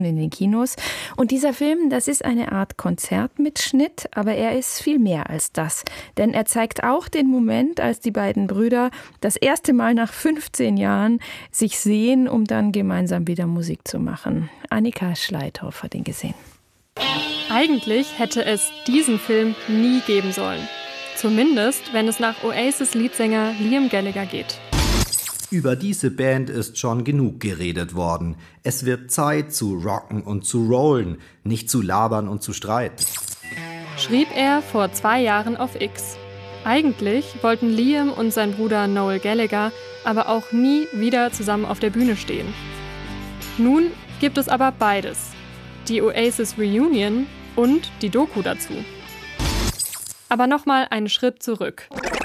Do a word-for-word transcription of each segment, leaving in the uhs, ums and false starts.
in den Kinos. Und dieser Film, das ist eine Art Konzertmitschnitt, aber er ist viel mehr als das. Denn er zeigt auch den Moment, als die beiden Brüder das erste Mal nach fünfzehn Jahren sich sehen, um dann gemeinsam wieder Musik zu machen. Annika Schleithoff hat ihn gesehen. Eigentlich hätte es diesen Film nie geben sollen. Zumindest, wenn es nach Oasis-Leadsänger Liam Gallagher geht. Über diese Band ist schon genug geredet worden. Es wird Zeit zu rocken und zu rollen, nicht zu labern und zu streiten. Schrieb er vor zwei Jahren auf X. Eigentlich wollten Liam und sein Bruder Noel Gallagher aber auch nie wieder zusammen auf der Bühne stehen. Nun gibt es aber beides. Die Oasis Reunion und die Doku dazu. Aber nochmal einen Schritt zurück.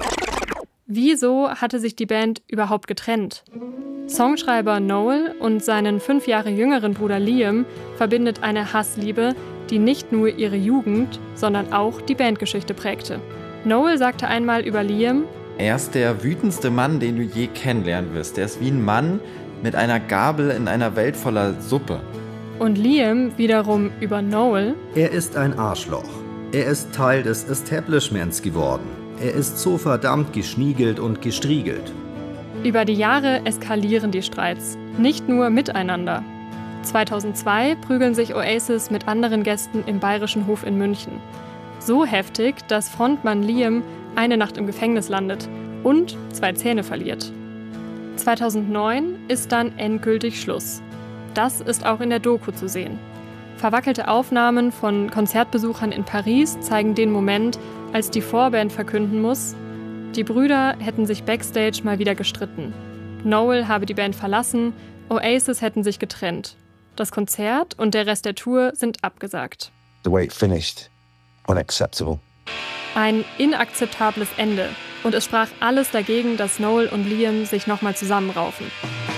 Wieso hatte sich die Band überhaupt getrennt? Songschreiber Noel und seinen fünf Jahre jüngeren Bruder Liam verbindet eine Hassliebe, die nicht nur ihre Jugend, sondern auch die Bandgeschichte prägte. Noel sagte einmal über Liam: Er ist der wütendste Mann, den du je kennenlernen wirst. Er ist wie ein Mann mit einer Gabel in einer Welt voller Suppe. Und Liam wiederum über Noel: Er ist ein Arschloch. Er ist Teil des Establishments geworden. Er ist so verdammt geschniegelt und gestriegelt. Über die Jahre eskalieren die Streits, nicht nur miteinander. zweitausendzwei prügeln sich Oasis mit anderen Gästen im Bayerischen Hof in München. So heftig, dass Frontmann Liam eine Nacht im Gefängnis landet und zwei Zähne verliert. zweitausendneun ist dann endgültig Schluss. Das ist auch in der Doku zu sehen. Verwackelte Aufnahmen von Konzertbesuchern in Paris zeigen den Moment, als die Vorband verkünden muss, die Brüder hätten sich backstage mal wieder gestritten. Noel habe die Band verlassen, Oasis hätten sich getrennt. Das Konzert und der Rest der Tour sind abgesagt. The way it finished, unacceptable. Ein inakzeptables Ende. Und es sprach alles dagegen, dass Noel und Liam sich nochmal zusammenraufen.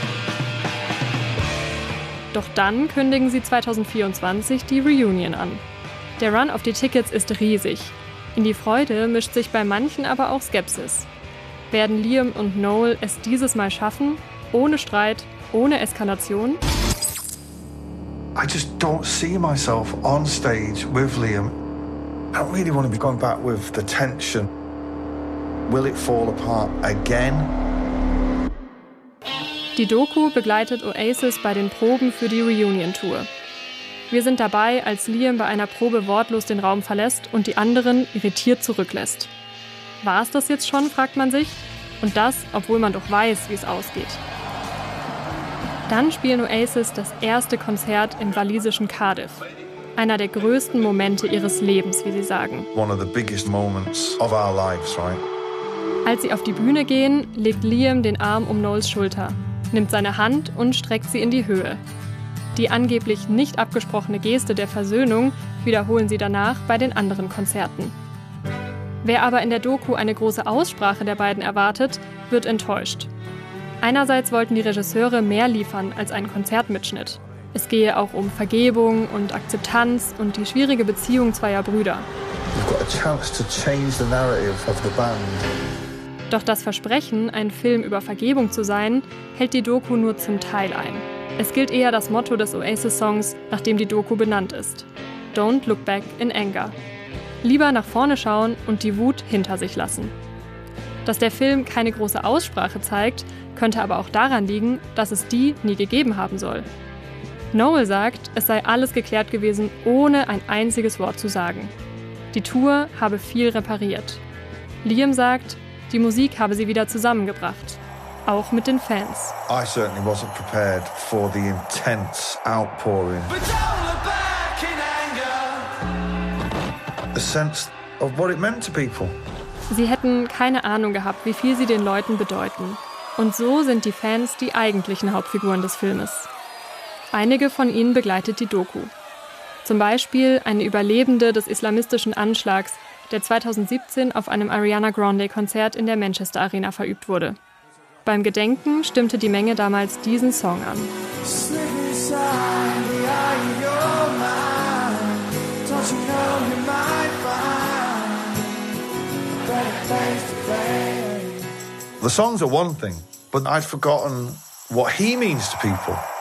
Doch dann kündigen sie zweitausendvierundzwanzig die Reunion an. Der Run auf die Tickets ist riesig. In die Freude mischt sich bei manchen aber auch Skepsis. Werden Liam und Noel es dieses Mal schaffen? Ohne Streit, ohne Eskalation? I just don't see myself on stage with Liam. I don't really want to be going back with the tension. Will it fall apart again? Die Doku begleitet Oasis bei den Proben für die Reunion-Tour. Wir sind dabei, als Liam bei einer Probe wortlos den Raum verlässt und die anderen irritiert zurücklässt. War es das jetzt schon, fragt man sich? Und das, obwohl man doch weiß, wie es ausgeht. Dann spielen Oasis das erste Konzert im walisischen Cardiff. Einer der größten Momente ihres Lebens, wie sie sagen. One of the biggest moments of our lives, right? Als sie auf die Bühne gehen, legt Liam den Arm um Noels Schulter, nimmt seine Hand und streckt sie in die Höhe. Die angeblich nicht abgesprochene Geste der Versöhnung wiederholen sie danach bei den anderen Konzerten. Wer aber in der Doku eine große Aussprache der beiden erwartet, wird enttäuscht. Einerseits wollten die Regisseure mehr liefern als einen Konzertmitschnitt. Es gehe auch um Vergebung und Akzeptanz und die schwierige Beziehung zweier Brüder. We've got a chance to change the narrative of the band. Doch das Versprechen, ein Film über Vergebung zu sein, hält die Doku nur zum Teil ein. Es gilt eher das Motto des Oasis-Songs, nach dem die Doku benannt ist: Don't look back in anger. Lieber nach vorne schauen und die Wut hinter sich lassen. Dass der Film keine große Aussprache zeigt, könnte aber auch daran liegen, dass es die nie gegeben haben soll. Noel sagt, es sei alles geklärt gewesen, ohne ein einziges Wort zu sagen. Die Tour habe viel repariert. Liam sagt, die Musik habe sie wieder zusammengebracht. Auch mit den Fans. I certainly wasn't prepared for the intense outpouring. A sense of what it meant to people. Sie hätten keine Ahnung gehabt, wie viel sie den Leuten bedeuten. Und so sind die Fans die eigentlichen Hauptfiguren des Filmes. Einige von ihnen begleitet die Doku. Zum Beispiel eine Überlebende des islamistischen Anschlags, der zweitausendsiebzehn auf einem Ariana Grande-Konzert in der Manchester Arena verübt wurde. Beim Gedenken stimmte die Menge damals diesen Song an. The songs are one thing, but I'd forgotten what he means to people.